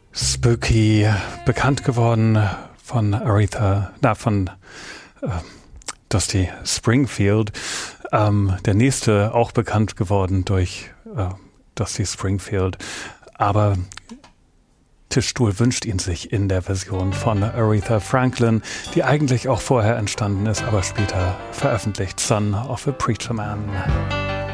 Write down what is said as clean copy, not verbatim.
Spooky, bekannt geworden von Dusty Springfield. Der nächste auch bekannt geworden durch Dusty Springfield. Aber Tischstuhl wünscht ihn sich in der Version von Aretha Franklin, die eigentlich auch vorher entstanden ist, aber später veröffentlicht. Son of a Preacher Man.